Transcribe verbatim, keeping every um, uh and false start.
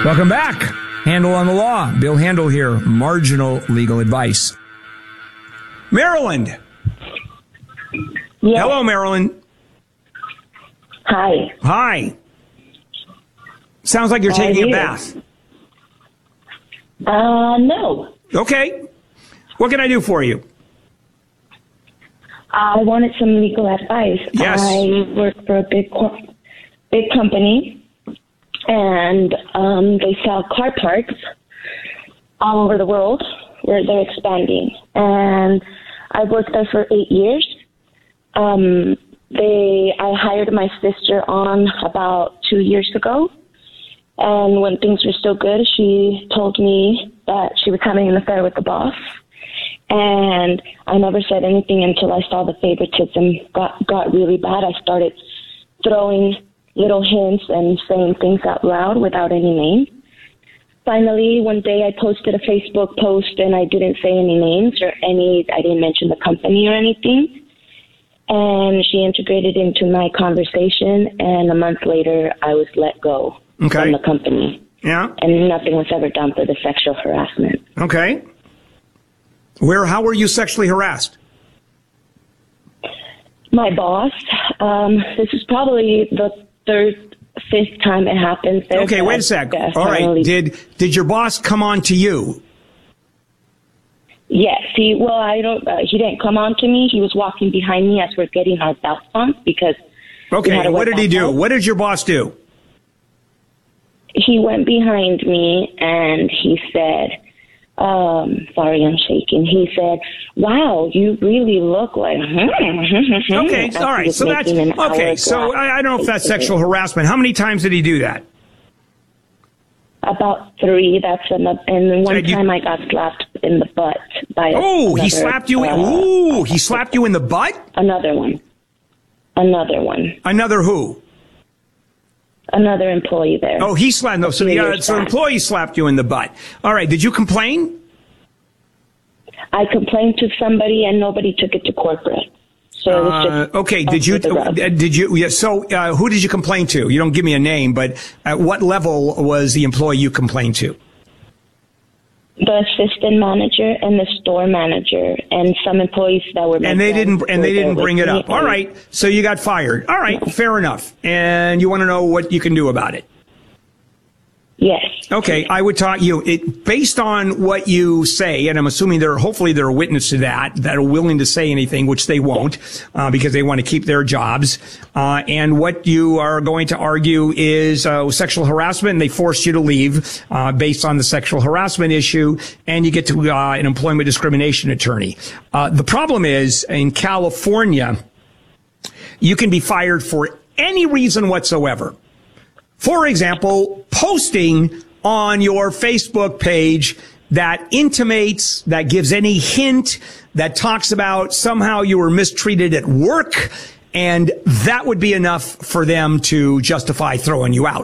Welcome back. Handel on the Law. Bill Handel here. Marginal legal advice. Maryland. Yes. Hello, Maryland. Hi. Hi. Sounds like you're How taking are a you? bath. Uh, no. Okay. What can I do for you? I wanted some legal advice. Yes. I work for a big, co- big company, and um, they sell car parts all over the world where they're expanding. And I worked there for eight years. Um, they, I hired my sister on about two years ago. And when things were still good, she told me that she was having an affair with the boss. And I never said anything until I saw the favoritism got, got really bad. I started throwing little hints and saying things out loud without any name. Finally, one day I posted a Facebook post and I didn't say any names or any, I didn't mention the company or anything. And she integrated into my conversation, and a month later I was let go Okay. from the company. Yeah. And nothing was ever done for the sexual harassment. Okay. Where? How were you sexually harassed? My boss, um, this is probably the third, fifth time it happens. There's Okay, wait a sec. All right. Did did your boss come on to you? Yes, he. Well, I don't. Uh, he didn't come on to me. He was walking behind me as we're getting our belts on because. we Okay. had a What wet did he do? belt. What did your boss do? He went behind me and he said, um, "Sorry, I'm shaking." He said, "Wow, you really look like." Okay. As All he right. was So that's making an okay. So hourglass I, I don't know if that's face of it. sexual harassment. How many times did he do that? About three. That's another. And one Did you- time I got slapped in the butt by. Oh, he another, slapped you. In, uh, ooh, he slapped you in the butt. Another one. Another one. Another who? Another employee there. Oh, he slapped. No, so the uh, Years so back. employee slapped you in the butt. All right. Did you complain? I complained to somebody and nobody took it to corporate. So it was Uh, just okay. Did you? under the rug. uh, Did you? Yeah. So uh, who did you complain to? You don't give me a name, but at what level was the employee you complained to? The assistant manager and the store manager and some employees that were. my And they friends didn't. And were they there didn't with bring it me, up. All and- right. So you got fired. All right. Fair enough. And you want to know what you can do about it? Yes. Okay, I would talk you it based on what you say, and I'm assuming there. Hopefully, there are witnesses to that that are willing to say anything, which they won't, uh, because they want to keep their jobs. Uh, and what you are going to argue is uh, sexual harassment, and they forced you to leave uh, based on the sexual harassment issue, and you get to uh, an employment discrimination attorney. Uh, the problem is in California, you can be fired for any reason whatsoever. For example, posting on your Facebook page that intimates, that gives any hint, that talks about somehow you were mistreated at work, and that would be enough for them to justify throwing you out.